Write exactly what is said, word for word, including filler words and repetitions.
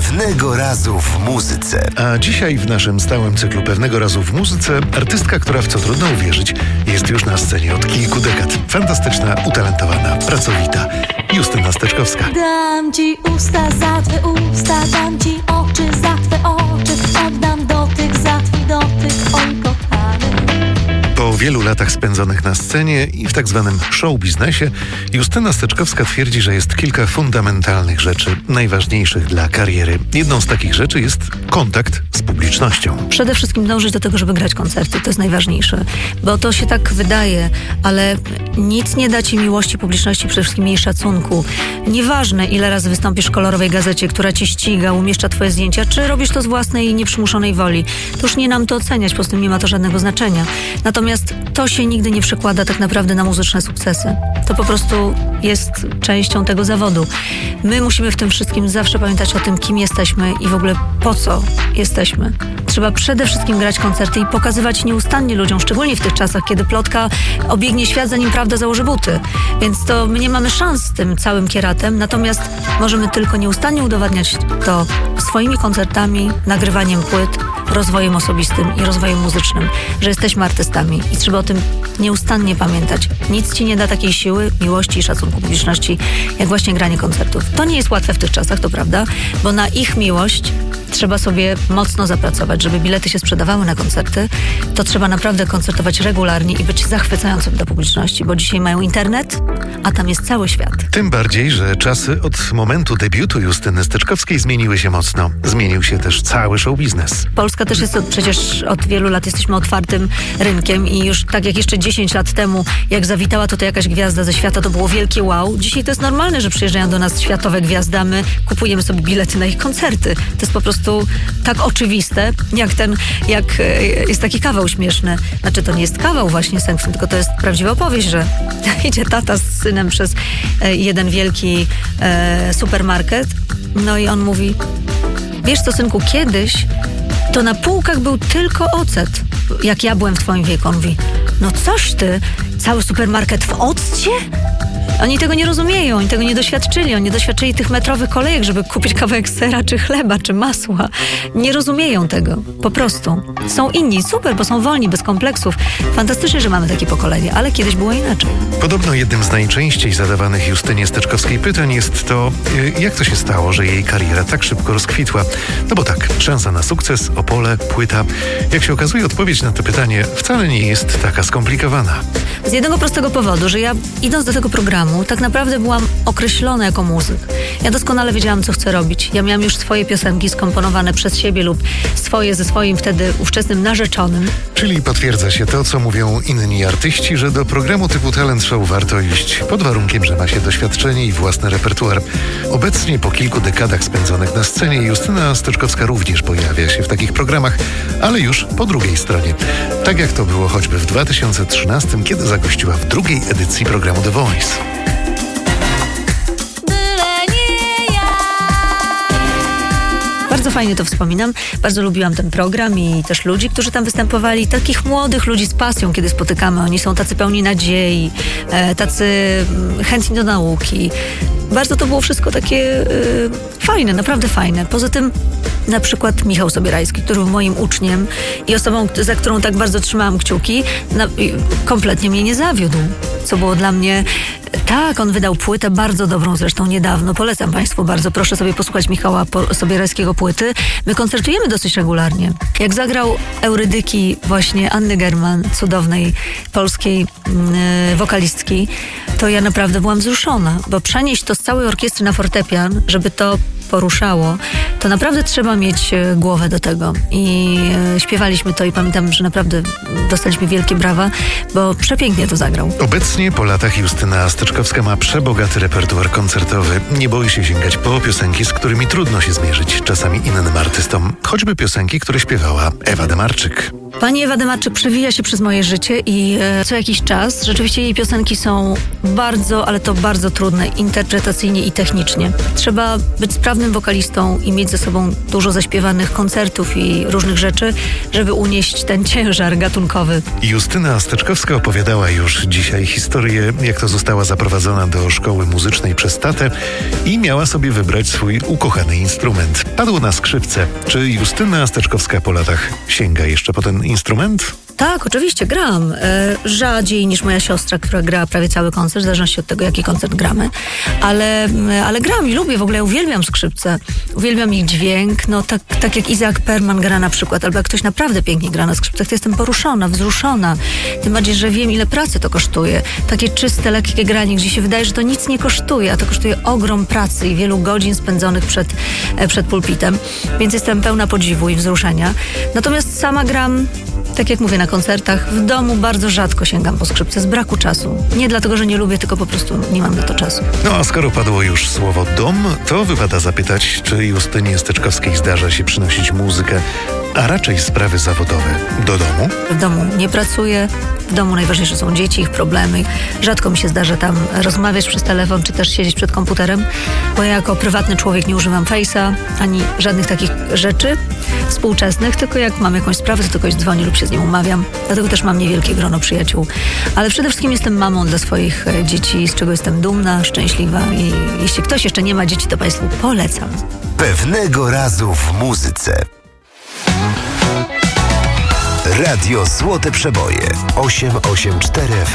Pewnego razu w muzyce. A dzisiaj w naszym stałym cyklu Pewnego razu w muzyce artystka, która w co trudno uwierzyć, jest już na scenie od kilku dekad. Fantastyczna, utalentowana, pracowita Justyna Steczkowska. Dam ci usta za twe usta, dam ci oczy za twe oczy, oddam dotyk za twój dotyk, oj kochany. Po wielu latach spędzonych na scenie i w tak zwanym show biznesie, Justyna Steczkowska twierdzi, że jest kilka fundamentalnych rzeczy, najważniejszych dla kariery. Jedną z takich rzeczy jest kontakt z publicznością. Przede wszystkim dążyć do tego, żeby grać koncerty. To jest najważniejsze. Bo to się tak wydaje, ale nic nie da ci miłości publiczności, przede wszystkim jej szacunku. Nieważne, ile razy wystąpisz w kolorowej gazecie, która ci ściga, umieszcza twoje zdjęcia, czy robisz to z własnej nieprzymuszonej woli. To już nie nam to oceniać, po prostu nie ma to żadnego znaczenia. Natomiast to się nigdy nie przekłada tak naprawdę na muzyczne sukcesy. To po prostu jest częścią tego zawodu. My musimy w tym wszystkim zawsze pamiętać o tym, kim jesteśmy i w ogóle po co jesteśmy. Trzeba przede wszystkim grać koncerty i pokazywać nieustannie ludziom, szczególnie w tych czasach, kiedy plotka obiegnie świat, zanim prawda założy buty. Więc to my nie mamy szans z tym całym kieratem, natomiast możemy tylko nieustannie udowadniać to swoimi koncertami, nagrywaniem płyt, rozwojem osobistym i rozwojem muzycznym, że jesteśmy artystami i trzeba o tym nieustannie pamiętać. Nic ci nie da takiej siły, miłości i szacunku publiczności, jak właśnie granie koncertów. To nie jest łatwe w tych czasach, to prawda, bo na ich miłość trzeba sobie mocno zapracować. Żeby bilety się sprzedawały na koncerty, to trzeba naprawdę koncertować regularnie i być zachwycającym dla publiczności, bo dzisiaj mają internet, a tam jest cały świat. Tym bardziej, że czasy od momentu debiutu Justyny Steczkowskiej zmieniły się mocno. Zmienił się też cały show biznes. Polska też jest, przecież od wielu lat jesteśmy otwartym rynkiem i już tak jak jeszcze dziesięć lat temu, jak zawitała tutaj jakaś gwiazda ze świata, to było wielkie wow. Dzisiaj to jest normalne, że przyjeżdżają do nas światowe gwiazdy, a my kupujemy sobie bilety na ich koncerty. To jest po prostu tak oczywiste, jak ten, jak jest taki kawał śmieszny. Znaczy to nie jest kawał właśnie Sękwin, tylko to jest prawdziwa opowieść, że idzie tata z synem przez jeden wielki e, supermarket, no i on mówi: wiesz co, synku, kiedyś to na półkach był tylko ocet, jak ja byłem w twoim wieku. On mówi: no coś ty, cały supermarket w occie? Oni tego nie rozumieją, oni tego nie doświadczyli, oni nie doświadczyli tych metrowych kolejek, żeby kupić kawałek sera, czy chleba, czy masła. Nie rozumieją tego, po prostu. Są inni, super, bo są wolni, bez kompleksów. Fantastycznie, że mamy takie pokolenie, ale kiedyś było inaczej. Podobno jednym z najczęściej zadawanych Justynie Steczkowskiej pytań jest to, jak to się stało, że jej kariera tak szybko rozkwitła. No bo tak, szansa na sukces, Opole, płyta. Jak się okazuje, odpowiedź na to pytanie wcale nie jest taka skomplikowana. Z jednego prostego powodu, że ja idąc do tego programu, tak naprawdę byłam określona jako muzyk. Ja doskonale wiedziałam, co chcę robić. Ja miałam już swoje piosenki skomponowane przez siebie lub swoje ze swoim wtedy ówczesnym narzeczonym. Czyli potwierdza się to, co mówią inni artyści, że do programu typu Talent Show warto iść pod warunkiem, że ma się doświadczenie i własny repertuar. Obecnie po kilku dekadach spędzonych na scenie Justyna Steczkowska również pojawia się w takich programach, ale już po drugiej stronie. Tak jak to było choćby w dwa tysiące trzynastym, kiedy zagościła w drugiej edycji programu The Voice. Bardzo fajnie to wspominam. Bardzo lubiłam ten program i też ludzi, którzy tam występowali. Takich młodych ludzi z pasją, kiedy spotykamy. Oni są tacy pełni nadziei, e, tacy chętni do nauki. Bardzo to było wszystko takie e, fajne, naprawdę fajne. Poza tym na przykład Michał Sobierajski, który był moim uczniem i osobą, za którą tak bardzo trzymałam kciuki, na, kompletnie mnie nie zawiódł. Co było dla mnie... Tak, on wydał płytę bardzo dobrą, zresztą niedawno. Polecam Państwu bardzo. Proszę sobie posłuchać Michała Sobierajskiego płyty. My koncertujemy dosyć regularnie. Jak zagrał Eurydyki właśnie Anny German, cudownej polskiej yy, wokalistki, to ja naprawdę byłam wzruszona, bo przenieść to z całej orkiestry na fortepian, żeby to poruszało, to naprawdę trzeba mieć głowę do tego. I e, śpiewaliśmy to i pamiętam, że naprawdę dostaliśmy wielkie brawa, bo przepięknie to zagrał. Obecnie po latach Justyna Steczkowska ma przebogaty repertuar koncertowy. Nie boi się sięgać po piosenki, z którymi trudno się zmierzyć czasami innym artystom. Choćby piosenki, które śpiewała Ewa Demarczyk. Pani Ewa Dymarczyk przewija się przez moje życie i e, co jakiś czas rzeczywiście jej piosenki są bardzo, ale to bardzo trudne interpretacyjnie i technicznie. Trzeba być sprawnym wokalistą i mieć ze sobą dużo zaśpiewanych koncertów i różnych rzeczy, żeby unieść ten ciężar gatunkowy. Justyna Steczkowska opowiadała już dzisiaj historię, jak to została zaprowadzona do szkoły muzycznej przez tatę i miała sobie wybrać swój ukochany instrument. Padło na skrzypce. Czy Justyna Steczkowska po latach sięga jeszcze po ten instrument? Tak, oczywiście gram. E, rzadziej niż moja siostra, która gra prawie cały koncert, w zależności od tego, jaki koncert gramy. Ale, ale gram i lubię, w ogóle uwielbiam skrzypce. Uwielbiam ich dźwięk. No tak, tak jak Isaac Perman gra na przykład, albo jak ktoś naprawdę pięknie gra na skrzypcach, to jestem poruszona, wzruszona. Tym bardziej, że wiem, ile pracy to kosztuje. Takie czyste, lekkie granie, gdzie się wydaje, że to nic nie kosztuje, a to kosztuje ogrom pracy i wielu godzin spędzonych przed, przed pulpitem. Więc jestem pełna podziwu i wzruszenia. Natomiast sama gram, tak jak mówię, na koncertach. W domu bardzo rzadko sięgam po skrzypce z braku czasu. Nie dlatego, że nie lubię, tylko po prostu nie mam na to czasu. No a skoro padło już słowo dom, to wypada zapytać, czy Justynie Steczkowskiej zdarza się przynosić muzykę, a raczej sprawy zawodowe do domu? W domu nie pracuję. W domu najważniejsze są dzieci, ich problemy. Rzadko mi się zdarza tam rozmawiać przez telefon, czy też siedzieć przed komputerem, bo ja jako prywatny człowiek nie używam Face'a, ani żadnych takich rzeczy współczesnych, tylko jak mam jakąś sprawę, to do kogoś dzwonię lub się z nim umawiam. Dlatego też mam niewielkie grono przyjaciół. Ale przede wszystkim jestem mamą dla swoich dzieci, z czego jestem dumna, szczęśliwa i jeśli ktoś jeszcze nie ma dzieci, to Państwu polecam. Pewnego razu w muzyce. Radio Złote Przeboje osiem osiem cztery